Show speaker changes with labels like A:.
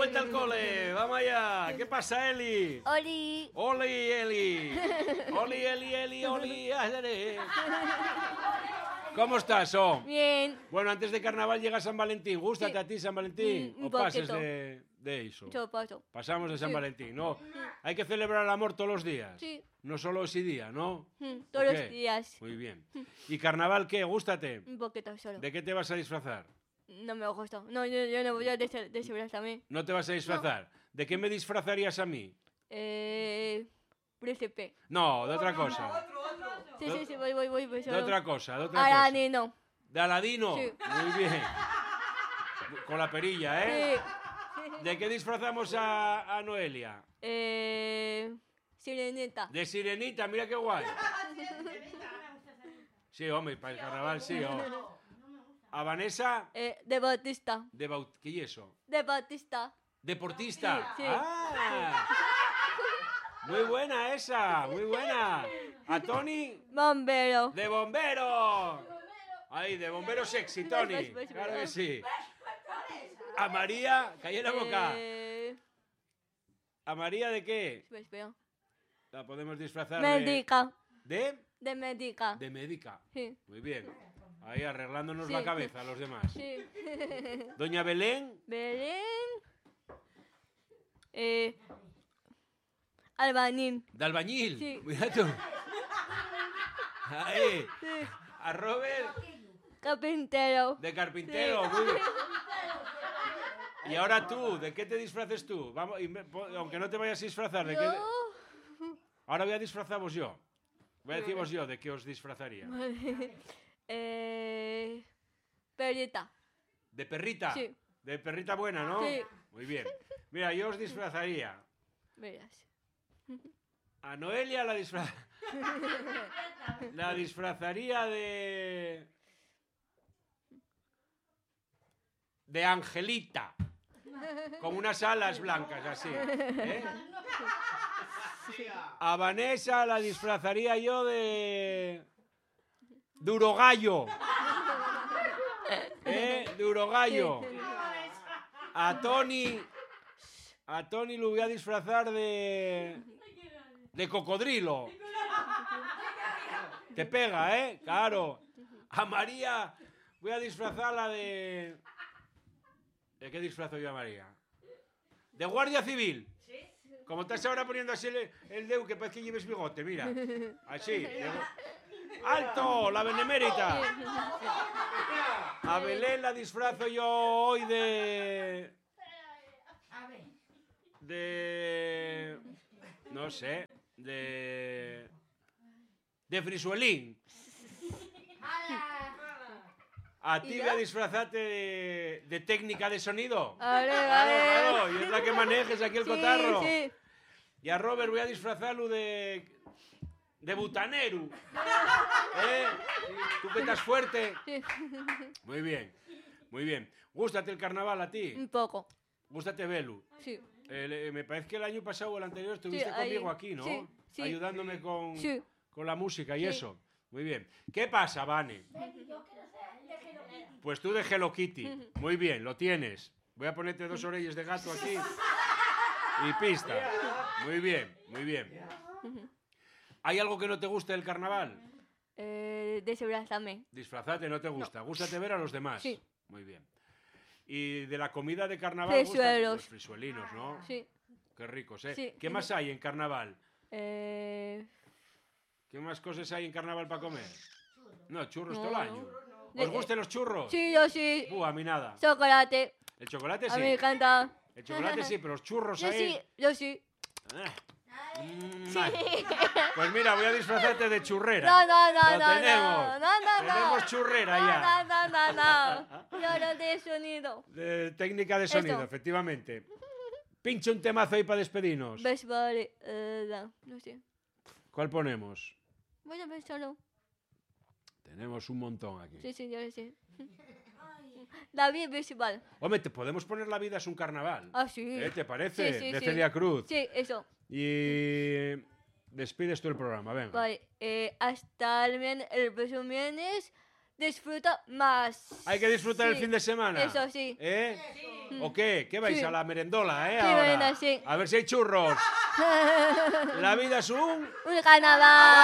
A: vuelta al cole. Vamos allá. ¿Qué pasa, Eli?
B: Oli.
A: Oli, Eli. Oli, Eli, Eli, Oli. ¿Cómo estás,
B: Bien.
A: Bueno, antes de carnaval llega San Valentín. ¿Gústate a ti San Valentín?
B: Un
A: ¿O pases
B: poquito.
A: de eso?
B: Yo paso.
A: Pasamos de San
B: Sí.
A: Valentín, ¿no? Hay que celebrar el amor todos los días.
B: Sí.
A: No solo ese día, ¿no?
B: Todos
A: ¿O
B: los
A: qué?
B: días.
A: Muy bien. ¿Y carnaval qué? ¿Gústate?
B: Un poquito solo.
A: ¿De qué te vas a disfrazar?
B: No me gusta. No, yo no voy a disfrazarme.
A: ¿No te vas a disfrazar? ¿De qué me disfrazarías a mí?
B: Príncipe.
A: No, de otra cosa.
B: Sí, voy
A: De
B: solo.
A: otra cosa, de otra cosa.
B: Aladino.
A: ¿De Aladino?
B: Sí.
A: Muy bien. Con la perilla, ¿eh?
B: Sí.
A: ¿De qué disfrazamos a Noelia?
B: Sirenita.
A: De Sirenita, mira qué guay. Sí, hombre, para el carnaval sí. ¿A Vanessa?
B: De Bautista.
A: ¿Qué es eso?
B: De Bautista.
A: ¿Deportista?
B: Sí.
A: ¡Ah! Muy buena esa, muy buena. ¿A Tony?
B: Bombero.
A: ¡De bombero! Ahí, de bombero sexy, Tony.
B: Pues,
A: Claro que sí. ¿A María? Calla la boca. ¿A María de qué?
B: Espera.
A: La podemos disfrazar
B: Médica.
A: ¿De?
B: De médica.
A: De médica.
B: Sí.
A: Muy bien. Ahí arreglándonos
B: Sí.
A: la cabeza a los demás.
B: Sí.
A: Doña Belén.
B: Belén. Albañil.
A: De albañil.
B: Sí.
A: Mira tú. Ahí.
B: Sí.
A: A Robert.
B: Carpintero.
A: De carpintero.
B: Sí.
A: Muy bien. Y ahora tú, ¿de qué te disfraces tú? Vamos, aunque no te vayas a disfrazar, ¿de qué?
B: Yo.
A: Ahora voy a disfrazaros yo. Voy a deciros yo de qué os disfrazaría.
B: Perrita.
A: ¿De perrita?
B: Sí.
A: De perrita buena, ¿no?
B: Sí.
A: Muy bien. Mira, yo os disfrazaría.
B: Verás.
A: A Noelia la disfrazaría de Angelita. Con unas alas blancas, así. ¿Eh? A Vanessa la disfrazaría yo de Urogallo. De Urogallo. A Tony lo voy a disfrazar de cocodrilo. Te pega, ¿eh? Claro. A María voy a disfrazarla de... ¿De qué disfrazo yo a María? De guardia civil. Como estás ahora poniendo así el dedo, que parece que lleves bigote, mira. Así. ¡Alto! ¡La benemérita! A Belén la disfrazo yo hoy de... No sé. De Frisuelín. A ti voy a disfrazarte de técnica de sonido. Claro, y es la que manejes aquí el cotarro.
B: Sí.
A: Y a Robert voy a disfrazarlo de butanero. Tú que estás fuerte.
B: Sí.
A: Muy bien, muy bien. ¿Gústate el carnaval a ti?
B: Un poco.
A: ¿Gústate Belu?
B: Sí.
A: Me parece que el año pasado o el anterior estuviste
B: ahí.
A: conmigo aquí, ¿no?
B: Sí, sí.
A: Ayudándome con
B: Sí.
A: la música y
B: Sí.
A: eso. Muy bien. ¿Qué pasa, Vane? Pues tú de Hello Kitty. Muy bien, lo tienes. Voy a ponerte 2 orejas de gato aquí. Y pista. Muy bien, muy bien. ¿Hay algo que no te guste del carnaval?
B: Disfrazarme.
A: Disfrazate, no te gusta. Gústate ver a los demás.
B: Sí.
A: Muy bien. ¿Y de la comida de carnaval?
B: Frisuelos.
A: Los frisuelinos, ¿no?
B: Sí.
A: Qué ricos, ¿eh?
B: Sí.
A: ¿Qué más hay en carnaval?
B: Eh...
A: ¿Qué más cosas hay en carnaval para comer? No, churros
B: No,
A: todo el
B: no.
A: año. ¿Os gustan los churros?
B: Sí, yo sí.
A: A mí nada.
B: Chocolate.
A: El chocolate
B: A mí me
A: sí.
B: encanta.
A: El chocolate sí, pero los churros
B: Yo
A: ahí...
B: sí, yo sí.
A: Mal. Pues mira, voy a disfrazarte de churrera.
B: No.
A: Lo tenemos. Tenemos churrera ya.
B: No. Yo no de sonido.
A: De técnica de sonido,
B: Eso.
A: efectivamente. Pincha un temazo ahí para despedirnos.
B: Vale. No sé.
A: ¿Cuál ponemos?
B: Voy a ver solo.
A: Tenemos un montón aquí.
B: Sí, yo sé. David Bisbal.
A: Hombre, te podemos poner La vida es un carnaval.
B: Ah, sí.
A: ¿Te parece?
B: Sí,
A: de
B: sí.
A: Celia Cruz.
B: Sí, eso.
A: Y despides tú el programa, venga.
B: Vale. Hasta el próximo viernes disfruta más.
A: Hay que disfrutar el
B: Sí,
A: fin de semana.
B: Eso sí.
A: ¿Eh? ¿O qué? ¿Qué vais
B: Sí.
A: a la merendola,
B: Sí,
A: ahora?
B: bueno, sí.
A: A ver si hay churros. La vida es un...
B: Un carnaval.